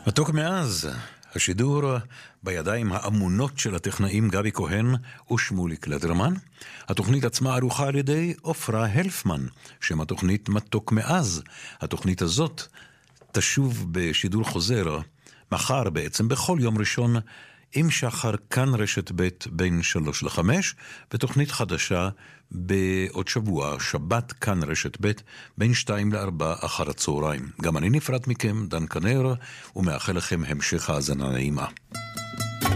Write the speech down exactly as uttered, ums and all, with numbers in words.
מתוק מאז, השידור בידיים האמונות של הטכנאים גבי כהן ושמוליק לדרמן. התוכנית עצמה ערוכה על ידי אופרה הלפמן, שם התוכנית מתוק מאז. התוכנית הזאת תשוב בשידור חוזר, מחר בעצם בכל יום ראשון, עם שחר כאן רשת ב' בין שלוש לחמש, ותוכנית חדשה בעוד שבוע, שבת כאן רשת ב' בין שתיים לארבע אחר הצהריים. גם אני נפרד מכם, דן כנר, ומאחל לכם המשך האזנה נעימה.